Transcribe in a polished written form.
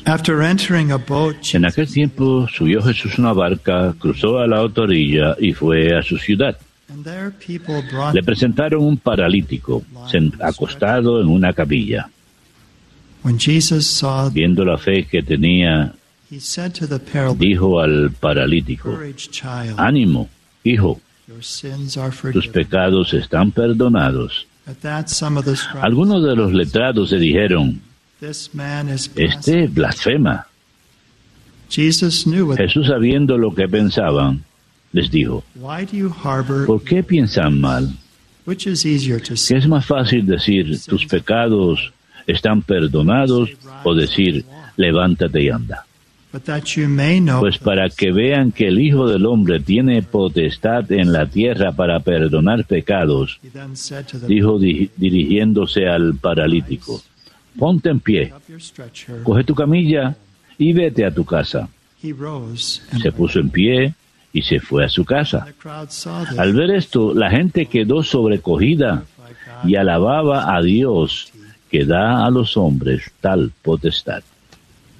En aquel tiempo subió Jesús a una barca, cruzó a la otra orilla y fue a su ciudad. Le presentaron un paralítico, acostado en una camilla. Viendo la fe que tenía, dijo al paralítico: «Ánimo, hijo, tus pecados están perdonados». Algunos de los letrados se dijeron: «Este blasfema». Jesús, sabiendo lo que pensaban, les dijo: «¿Por qué piensan mal? ¿Qué es más fácil decir, tus pecados están perdonados, o decir, levántate y anda? Pues para que vean que el Hijo del Hombre tiene potestad en la tierra para perdonar pecados», dijo dirigiéndose al paralítico: «Ponte en pie, coge tu camilla y vete a tu casa». Se puso en pie y se fue a su casa. Al ver esto, la gente quedó sobrecogida y alababa a Dios, que da a los hombres tal potestad.